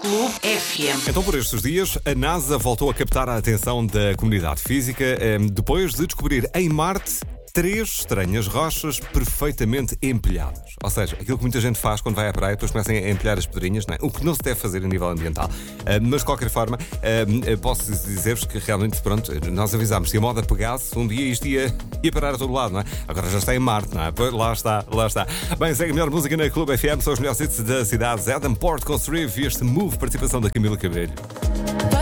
Clube FM. Então, por estes dias, a NASA voltou a captar a atenção da comunidade física depois de descobrir em Marte 3 estranhas rochas perfeitamente empilhadas. Ou seja, aquilo que muita gente faz quando vai à praia, depois começam a empilhar as pedrinhas, não é? O que não se deve fazer a nível ambiental. Mas, de qualquer forma, posso dizer-vos que realmente, pronto, nós avisámos, se a moda pegasse, um dia isto ia parar a todo lado, não é? Agora já está em Marte, não é? Pois, lá está. Bem, segue a melhor música na Clube FM, são os melhores hits da cidade. Adam Port com Strive e este Move, participação da Camila Cabello.